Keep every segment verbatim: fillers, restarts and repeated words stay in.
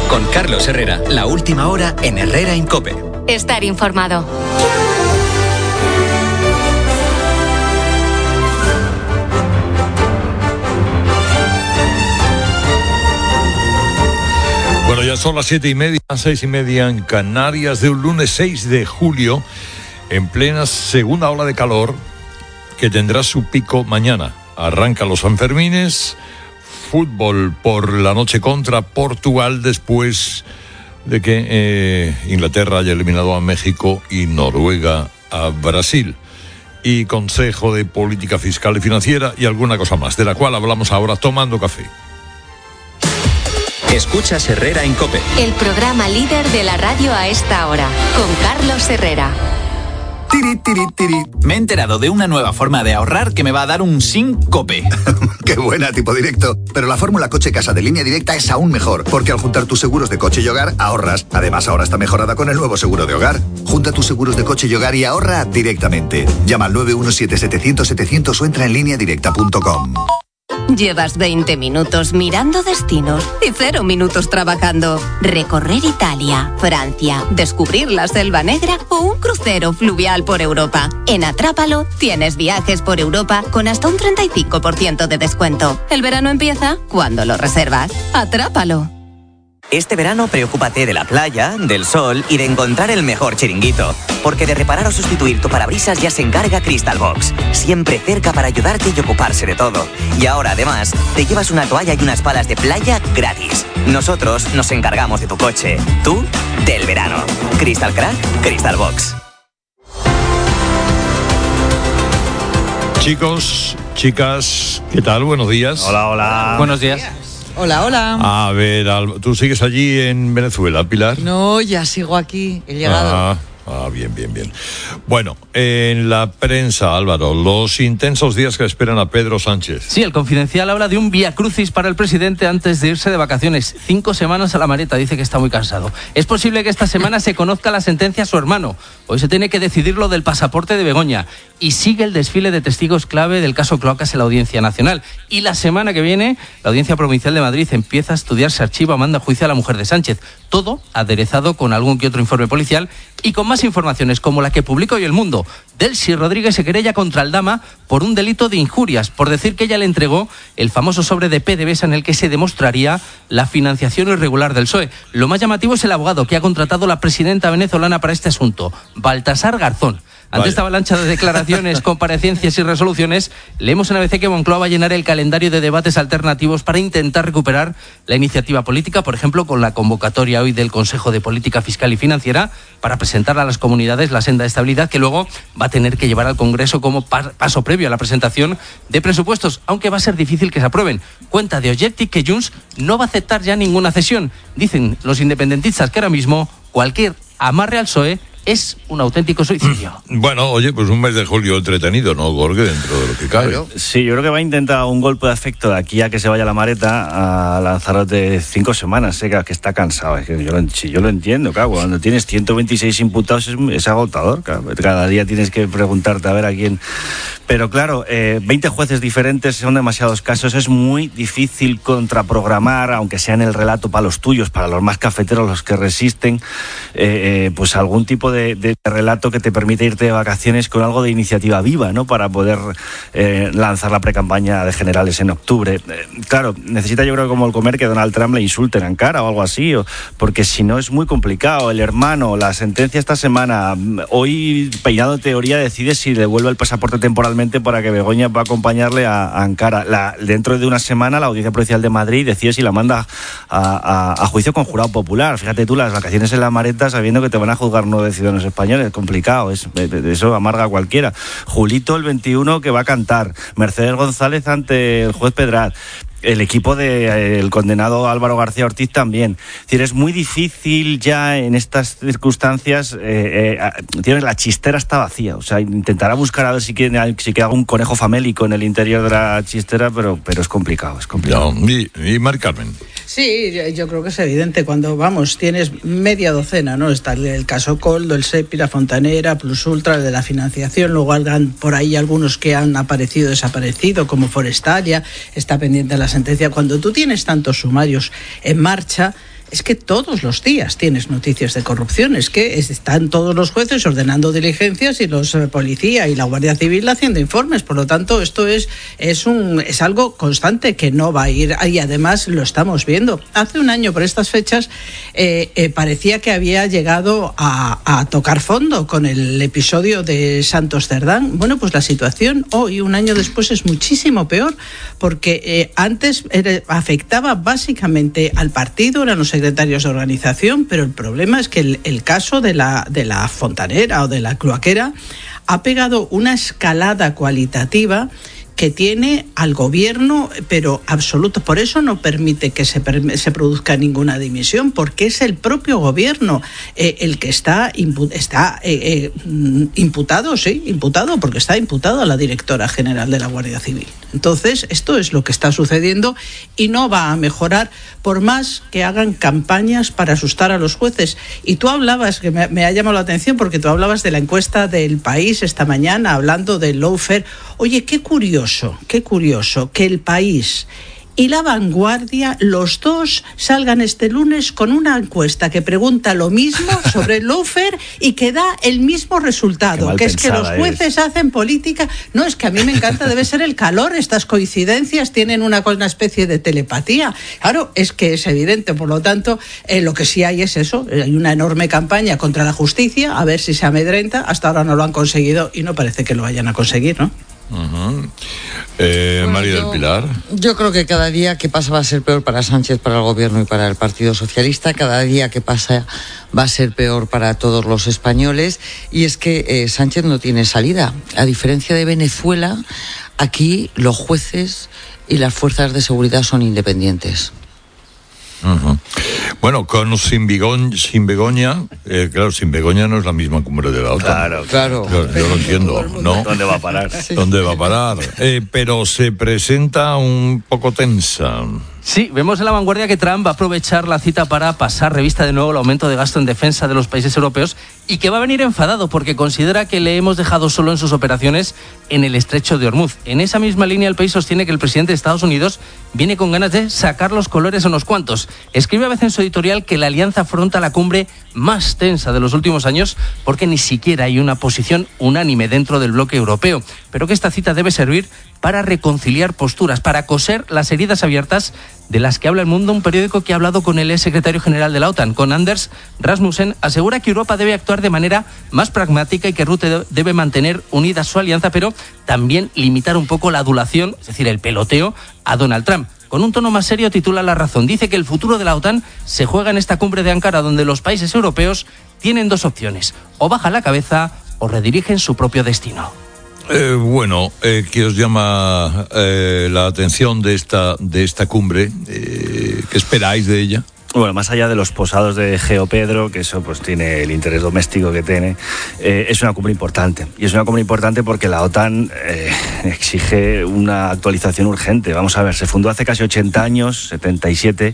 Con Carlos Herrera, la última hora en Herrera en COPE. Estar informado. Bueno, ya son las siete y media, seis y media en Canarias, de un lunes seis de julio, en plena segunda ola de calor, que tendrá su pico mañana. Arrancan los Sanfermines, fútbol por la noche contra Portugal, después de que eh, Inglaterra haya eliminado a México y Noruega a Brasil. Y Consejo de Política Fiscal y Financiera y alguna cosa más, de la cual hablamos ahora tomando café. Escuchas Herrera en COPE. El programa líder de la radio a esta hora, con Carlos Herrera. Tiri, tiri, tiri. Me he enterado de una nueva forma de ahorrar que me va a dar un síncope. ¡Qué buena, tipo directo! Pero la fórmula coche-casa de Línea Directa es aún mejor, porque al juntar tus seguros de coche y hogar, ahorras. Además, ahora está mejorada con el nuevo seguro de hogar. Junta tus seguros de coche y hogar y ahorra directamente. Llama al nueve uno siete, setecientos, setecientos o entra en línea directa punto com. Llevas veinte minutos mirando destinos y cero minutos trabajando. Recorrer Italia, Francia, descubrir la Selva Negra o un crucero fluvial por Europa. En Atrápalo tienes viajes por Europa con hasta un treinta y cinco por ciento de descuento. El verano empieza cuando lo reservas. Atrápalo. Este verano preocúpate de la playa, del sol y de encontrar el mejor chiringuito. Porque de reparar o sustituir tu parabrisas ya se encarga Crystal Box. Siempre cerca para ayudarte y ocuparse de todo. Y ahora además te llevas una toalla y unas palas de playa gratis. Nosotros nos encargamos de tu coche. Tú, del verano. Crystal Crack, Crystal Box. Chicos, chicas, ¿qué tal? Buenos días. Hola, hola. Buenos días. Hola, hola. A ver, ¿tú sigues allí en Venezuela, Pilar? No, ya sigo aquí, he llegado. Ah, ah, bien, bien, bien. Bueno, en la prensa, Álvaro, los intensos días que esperan a Pedro Sánchez. Sí, el Confidencial habla de un vía crucis para el presidente antes de irse de vacaciones. Cinco semanas a la maleta, dice que está muy cansado. Es posible que esta semana se conozca la sentencia a su hermano. Hoy se tiene que decidir lo del pasaporte de Begoña. Y sigue el desfile de testigos clave del caso Cloacas en la Audiencia Nacional. Y la semana que viene, la Audiencia Provincial de Madrid empieza a estudiar si archiva o manda a juicio a la mujer de Sánchez. Todo aderezado con algún que otro informe policial y con más informaciones como la que publica hoy El Mundo. Delcy Rodríguez se querella contra Aldama por un delito de injurias, por decir que ella le entregó el famoso sobre de PDVSA en el que se demostraría la financiación irregular del P S O E. Lo más llamativo es el abogado que ha contratado la presidenta venezolana para este asunto, Baltasar Garzón. Ante Vaya. esta avalancha de declaraciones, comparecencias y resoluciones, leemos en A B C que Moncloa va a llenar el calendario de debates alternativos para intentar recuperar la iniciativa política, por ejemplo, con la convocatoria hoy del Consejo de Política Fiscal y Financiera para presentar a las comunidades la senda de estabilidad que luego va a tener que llevar al Congreso como pa- paso previo a la presentación de presupuestos, aunque va a ser difícil que se aprueben. Cuenta de Objective que Junts no va a aceptar ya ninguna cesión. Dicen los independentistas que ahora mismo cualquier amarre al P S O E es un auténtico suicidio. Bueno, oye, pues un mes de julio entretenido, ¿no, Gorge? Dentro de lo que cabe. Claro. Sí, yo creo que va a intentar un golpe de efecto de aquí a que se vaya la maleta a lanzaros de cinco semanas, ¿eh? Que está cansado. Es que yo, lo, sí, yo lo entiendo, claro. Cuando tienes ciento veintiséis imputados es, es agotador, claro. Cada día tienes que preguntarte a ver a quién. Pero claro, eh, veinte jueces diferentes son demasiados casos. Es muy difícil contraprogramar, aunque sea en el relato para los tuyos, para los más cafeteros, los que resisten, eh, eh, pues algún tipo de De, de relato que te permite irte de vacaciones con algo de iniciativa viva, ¿no? Para poder eh, lanzar la precampaña de generales en octubre. Eh, claro, necesita, yo creo, como el comer, que Donald Trump le insulten en cara o algo así, o, porque si no es muy complicado. El hermano, la sentencia esta semana, hoy Peinado Teoría decide si devuelve el pasaporte temporalmente para que Begoña va a acompañarle a, a Ankara. La, dentro de una semana la Audiencia Provincial de Madrid decide si la manda a, a, a juicio con jurado popular. Fíjate tú, las vacaciones en la maleta sabiendo que te van a juzgar nueve ciudadanos españoles, complicado, es, eso amarga a cualquiera. Julito el veintiuno que va a cantar, Mercedes González ante el juez Pedrat, el equipo del de, condenado Álvaro García Ortiz también. Es decir, es muy difícil ya en estas circunstancias, eh, eh, tienes la chistera está vacía, o sea, intentará buscar a ver si queda, si queda algún conejo famélico en el interior de la chistera, pero, pero es complicado, es complicado. No, y, y Mari Carmen. Sí, yo creo que es evidente. Cuando, vamos, tienes media docena, ¿no? Está el caso Coldo, el SEPI, la Fontanera, Plus Ultra, el de la financiación, luego hagan por ahí algunos que han aparecido, desaparecido, como Forestalia, está pendiente de la sentencia. Cuando tú tienes tantos sumarios en marcha, es que todos los días tienes noticias de corrupción, es que están todos los jueces ordenando diligencias y los eh, policía y la Guardia Civil haciendo informes. Por lo tanto, esto es, es, un, es algo constante que no va a ir, y además lo estamos viendo. Hace un año, por estas fechas, eh, eh, parecía que había llegado a, a tocar fondo con el episodio de Santos Cerdán. Bueno, pues la situación hoy, un año después, es muchísimo peor, porque eh, antes era, afectaba básicamente al partido, eran los secretarios de organización, pero el problema es que el, el caso de la, de la fontanera o de la cloaquera ha pegado una escalada cualitativa que tiene al gobierno, pero absoluto. Por eso no permite que se, se produzca ninguna dimisión, porque es el propio gobierno eh, el que está, impu está eh, eh, imputado, sí, imputado, porque está imputado a la directora general de la Guardia Civil. Entonces, esto es lo que está sucediendo y no va a mejorar por más que hagan campañas para asustar a los jueces. Y tú hablabas, que me, me ha llamado la atención, porque tú hablabas de la encuesta del País esta mañana, hablando del lawfare. Oye, qué curioso, qué curioso que El País y La Vanguardia, los dos, salgan este lunes con una encuesta que pregunta lo mismo sobre el lawfare y que da el mismo resultado, que es que los jueces es. hacen política. No, es que a mí me encanta, debe ser el calor, estas coincidencias tienen una, una especie de telepatía. Claro, es que es evidente, por lo tanto, eh, lo que sí hay es eso, hay una enorme campaña contra la justicia, a ver si se amedrenta. Hasta ahora no lo han conseguido y no parece que lo vayan a conseguir, ¿no? Uh-huh. eh, bueno, María del Pilar. Yo creo que cada día que pasa va a ser peor para Sánchez, para el gobierno y para el Partido Socialista. Cada día que pasa va a ser peor para todos los españoles. Y es que eh, Sánchez no tiene salida. A diferencia de Venezuela, aquí los jueces y las fuerzas de seguridad son independientes. Uh-huh. Bueno, con o sin, Bigón, sin Begoña, eh, claro, sin Begoña no es la misma cumbre de la OTAN. Claro, claro. Yo, yo lo entiendo, ¿no? ¿Dónde va a parar? Sí. ¿Dónde va a parar? Eh, pero se presenta un poco tensa. Sí, vemos en La Vanguardia que Trump va a aprovechar la cita para pasar revista de nuevo el aumento de gasto en defensa de los países europeos y que va a venir enfadado porque considera que le hemos dejado solo en sus operaciones en el estrecho de Hormuz. En esa misma línea, el país sostiene que el presidente de Estados Unidos viene con ganas de sacar los colores a unos cuantos. Escribe a veces en su editorial que la alianza afronta la cumbre más tensa de los últimos años porque ni siquiera hay una posición unánime dentro del bloque europeo, pero que esta cita debe servir para reconciliar posturas, para coser las heridas abiertas de las que habla El Mundo. Un periódico que ha hablado con el ex secretario general de la OTAN, con Anders Rasmussen, asegura que Europa debe actuar de manera más pragmática y que Rutte debe mantener unida su alianza, pero también limitar un poco la adulación, es decir, el peloteo a Donald Trump. Con un tono más serio titula La Razón. Dice que el futuro de la OTAN se juega en esta cumbre de Ankara, donde los países europeos tienen dos opciones: o bajan la cabeza o redirigen su propio destino. Eh, bueno, eh, ¿qué os llama eh, la atención de esta de esta cumbre? Eh, ¿Qué esperáis de ella? Bueno, más allá de los posados de Geo Pedro, que eso pues tiene el interés doméstico que tiene, eh, es una cumbre importante. Y es una cumbre importante porque la OTAN eh, exige una actualización urgente. Vamos a ver, se fundó hace casi ochenta años, setenta y siete,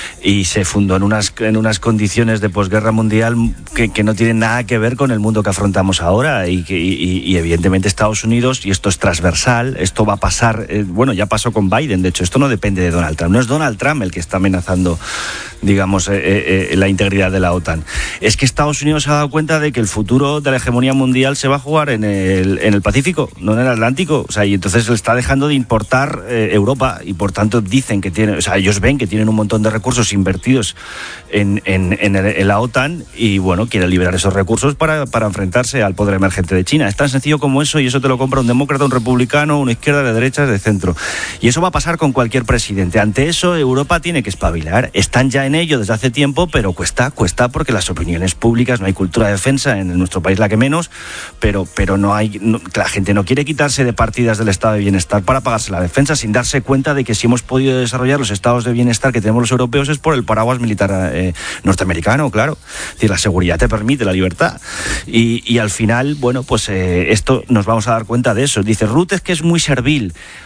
y se fundó en unas, en unas condiciones de posguerra mundial que, que no tienen nada que ver con el mundo que afrontamos ahora. Y, que, y, y evidentemente Estados Unidos, y esto es transversal, esto va a pasar, eh, bueno, ya pasó con Biden, de hecho, esto no depende de Donald Trump. No es Donald Trump el que está amenazando, digamos, eh, eh, la integridad de la OTAN. Es que Estados Unidos se ha dado cuenta de que el futuro de la hegemonía mundial se va a jugar en el, en el Pacífico, no en el Atlántico. O sea, y entonces le está dejando de importar eh, Europa, y por tanto dicen que tienen, o sea, ellos ven que tienen un montón de recursos invertidos en, en, en, el, en la OTAN, y bueno, quieren liberar esos recursos para, para enfrentarse al poder emergente de China. Es tan sencillo como eso, y eso te lo compra un demócrata, un republicano, una izquierda, de derechas, de centro. Y eso va a pasar con cualquier presidente. Ante eso, Europa tiene que espabilar. Están ya en ello desde hace tiempo, pero cuesta, cuesta porque las opiniones públicas, no hay cultura de defensa, en nuestro país la que menos, pero, pero no hay, no, la gente no quiere quitarse de partidas del estado de bienestar para pagarse la defensa, sin darse cuenta de que si hemos podido desarrollar los estados de bienestar que tenemos los europeos es por el paraguas militar eh, norteamericano, claro. Es decir, la seguridad te permite la libertad. Y, y al final, bueno, pues eh, esto nos vamos a dar cuenta de eso. Dice Rutte es que es muy servil.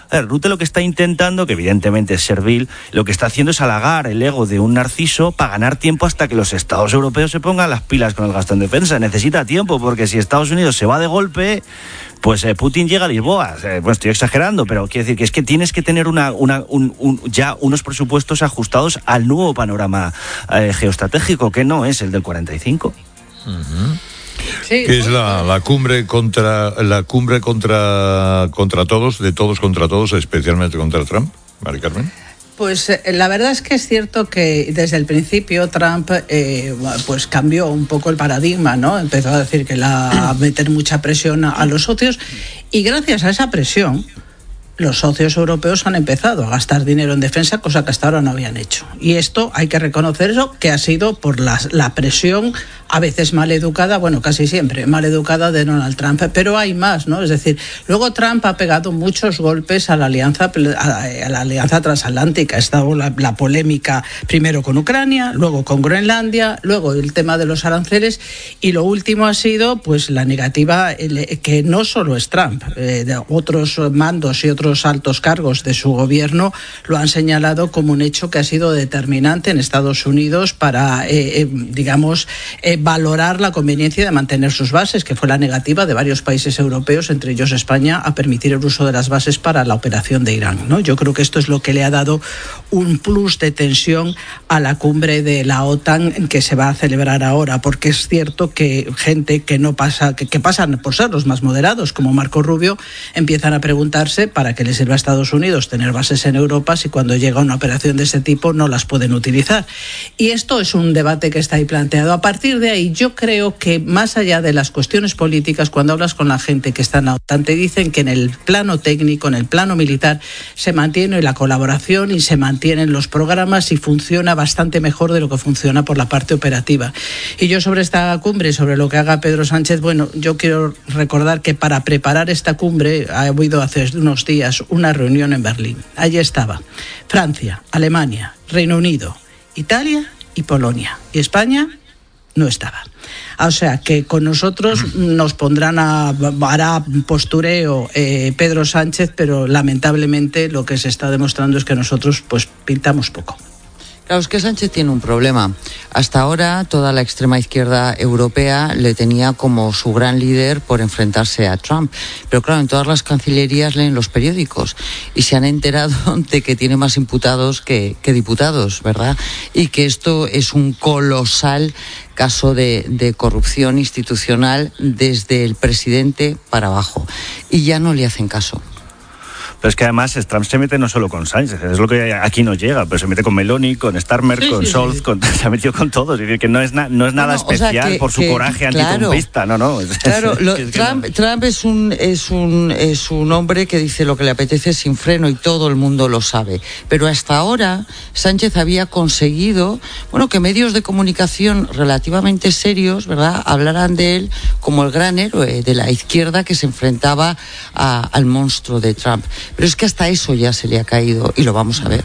A ver, Rutte lo que está intentando, que evidentemente es servil, lo que está haciendo es halagar el ego de un narciso para ganar tiempo hasta que los estados europeos se pongan las pilas con el gasto en defensa. Necesita tiempo, porque si Estados Unidos se va de golpe, pues eh, Putin llega a Lisboa. Eh, bueno, estoy exagerando, pero quiero decir que es que tienes que tener una, una, un, un, ya unos presupuestos ajustados al nuevo panorama eh, geoestratégico, que no es el del cuarenta y cinco. Uh-huh. Sí, que es la, la cumbre contra la cumbre contra contra todos, de todos contra todos, especialmente contra Trump, Mari Carmen. Pues eh, la verdad es que es cierto que desde el principio Trump eh, pues cambió un poco el paradigma, ¿no? Empezó a decir que la a meter mucha presión a, a los socios, y gracias a esa presión los socios europeos han empezado a gastar dinero en defensa, cosa que hasta ahora no habían hecho. Y esto hay que reconocer eso, que ha sido por la, la presión, a veces mal educada, bueno, casi siempre mal educada, de Donald Trump. Pero hay más, ¿no? Es decir, luego Trump ha pegado muchos golpes a la alianza, a la alianza transatlántica. Ha estado la, la polémica primero con Ucrania, luego con Groenlandia, luego el tema de los aranceles, y lo último ha sido pues la negativa, que no solo es Trump, eh, de otros mandos y otros altos cargos de su gobierno lo han señalado como un hecho que ha sido determinante en Estados Unidos para, eh, eh, digamos, eh, valorar la conveniencia de mantener sus bases, que fue la negativa de varios países europeos, entre ellos España, a permitir el uso de las bases para la operación de Irán, ¿no? Yo creo que esto es lo que le ha dado un plus de tensión a la cumbre de la OTAN que se va a celebrar ahora, porque es cierto que gente que no pasa, que, que pasan por ser los más moderados, como Marco Rubio, empiezan a preguntarse para qué le sirve a Estados Unidos tener bases en Europa si cuando llega una operación de ese tipo no las pueden utilizar. Y esto es un debate que está ahí planteado. A partir de ahí, yo creo que más allá de las cuestiones políticas, cuando hablas con la gente que está en la OTAN, te dicen que en el plano técnico, en el plano militar, se mantiene la colaboración y se mantienen los programas y funciona bastante mejor de lo que funciona por la parte operativa. Y yo sobre esta cumbre, sobre lo que haga Pedro Sánchez, bueno, yo quiero recordar que para preparar esta cumbre ha habido hace unos días una reunión en Berlín. Allí estaba Francia, Alemania, Reino Unido, Italia y Polonia. Y España no estaba. O sea que con nosotros nos pondrán a hará postureo eh, Pedro Sánchez, pero lamentablemente lo que se está demostrando es que nosotros pues pintamos poco. Claro, es que Sánchez tiene un problema. Hasta ahora toda la extrema izquierda europea le tenía como su gran líder por enfrentarse a Trump. Pero claro, en todas las cancillerías leen los periódicos y se han enterado de que tiene más imputados que, que diputados, ¿verdad? Y que esto es un colosal caso de, de corrupción institucional desde el presidente para abajo. Y ya no le hacen caso. Pero es que además Trump se mete no solo con Sánchez, es lo que aquí nos llega, pero se mete con Meloni, con Starmer, sí, con sí, Scholz, sí. Con, se ha metido con todos. Es decir, que no es, na, no es nada no, especial, o sea, que, por su que, coraje claro, antitrumpista, no, no. Claro, lo, es Trump, no. Trump es un, es, un, es un hombre que dice lo que le apetece sin freno y todo el mundo lo sabe. Pero hasta ahora Sánchez había conseguido, bueno, que medios de comunicación relativamente serios, ¿verdad?, hablaran de él como el gran héroe de la izquierda que se enfrentaba a, al monstruo de Trump. Pero es que hasta eso ya se le ha caído y lo vamos a ver.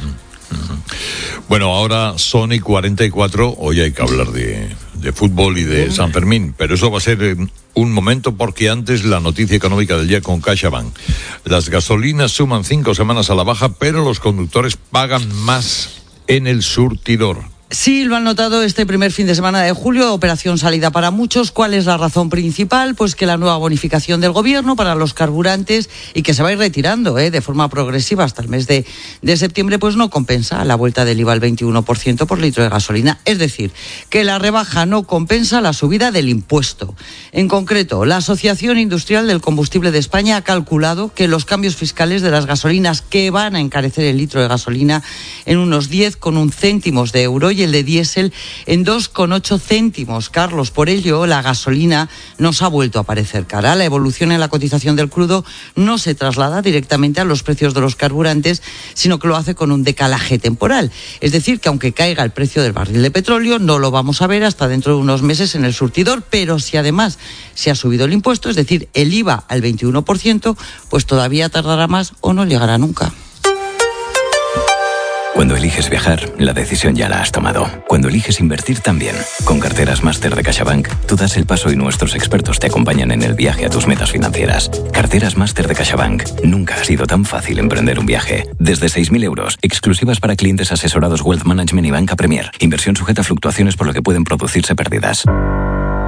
Bueno, ahora Sony cuarenta y cuatro, hoy hay que hablar de, de fútbol y de San Fermín, pero eso va a ser un momento porque antes la noticia económica del día con CaixaBank. Las gasolinas suman cinco semanas a la baja, pero los conductores pagan más en el surtidor. Sí, lo han notado este primer fin de semana de julio, operación salida para muchos. ¿Cuál es la razón principal? Pues que la nueva bonificación del gobierno para los carburantes y que se va a ir retirando ¿eh? de forma progresiva hasta el mes de, de septiembre, pues no compensa la vuelta del I V A al veintiuno por ciento por litro de gasolina. Es decir, que la rebaja no compensa la subida del impuesto. En concreto, la Asociación Industrial del Combustible de España ha calculado que los cambios fiscales de las gasolinas que van a encarecer el litro de gasolina en unos diez coma uno céntimos de euro y el de diésel en dos coma ocho céntimos. Carlos, por ello la gasolina nos ha vuelto a parecer cara. La evolución en la cotización del crudo no se traslada directamente a los precios de los carburantes, sino que lo hace con un decalaje temporal. Es decir, que aunque caiga el precio del barril de petróleo, no lo vamos a ver hasta dentro de unos meses en el surtidor, pero si además se ha subido el impuesto, es decir, el I V A al veintiuno por ciento, pues todavía tardará más o no llegará nunca. Cuando eliges viajar, la decisión ya la has tomado. Cuando eliges invertir también. Con Carteras Máster de CaixaBank, tú das el paso y nuestros expertos te acompañan en el viaje a tus metas financieras. Carteras Máster de CaixaBank. Nunca ha sido tan fácil emprender un viaje. Desde seis mil euros, exclusivas para clientes asesorados Wealth Management y Banca Premier. Inversión sujeta a fluctuaciones por lo que pueden producirse pérdidas.